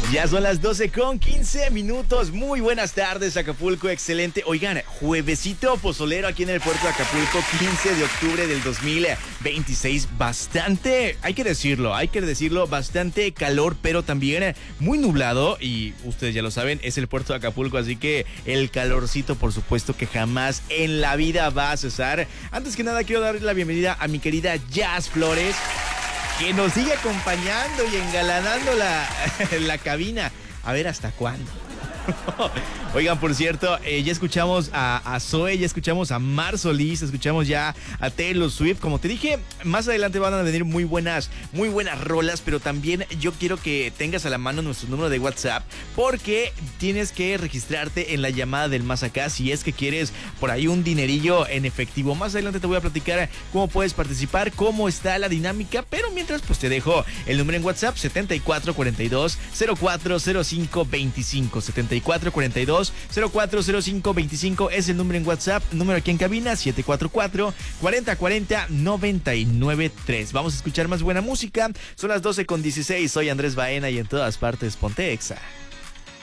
Ya son las 12:15. Muy buenas tardes, Acapulco, excelente. Oigan, juevesito pozolero aquí en el puerto de Acapulco, 15 de octubre del 2026. Bastante, hay que decirlo, bastante calor, pero también muy nublado. Y ustedes ya lo saben, es el puerto de Acapulco, así que el calorcito, por supuesto, que jamás en la vida va a cesar. Antes que nada, quiero darle la bienvenida a mi querida Jazz Flores, que nos sigue acompañando y engalanando la cabina. A ver, ¿hasta cuándo? Oigan, por cierto, ya escuchamos a Zoe, ya escuchamos a Mar Solís, escuchamos ya a Taylor Swift. Como te dije, más adelante van a venir muy buenas rolas, pero también yo quiero que tengas a la mano nuestro número de WhatsApp, porque tienes que registrarte en la llamada del Más Acá si es que quieres por ahí un dinerillo en efectivo. Más adelante te voy a platicar cómo puedes participar, cómo está la dinámica, pero mientras pues te dejo el número en WhatsApp: 7442-040525. 7442-040525 es el número en WhatsApp. Número aquí en cabina: 744-4040-993. Vamos a escuchar más buena música. Son las 12:16. Soy Andrés Baena y en todas partes ponte Exa.